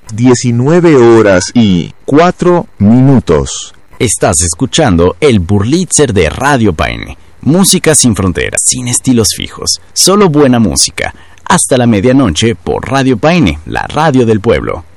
19:04. Estás escuchando el Burlitzer de Radio Paine. Música sin fronteras, sin estilos fijos, solo buena música. Hasta la medianoche por Radio Paine, la radio del pueblo.